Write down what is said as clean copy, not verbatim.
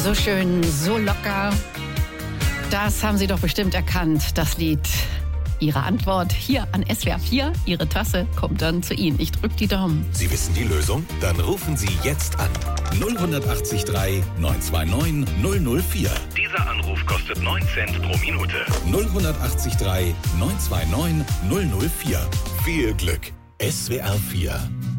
So schön, so locker. Das haben Sie doch bestimmt erkannt, das Lied. Ihre Antwort hier an SWR 4. Ihre Tasse kommt dann zu Ihnen. Ich drücke die Daumen. Sie wissen die Lösung? Dann rufen Sie jetzt an. 0183 929 004. Dieser Anruf kostet 9 Cent pro Minute. 0183 929 004. Viel Glück. SWR 4.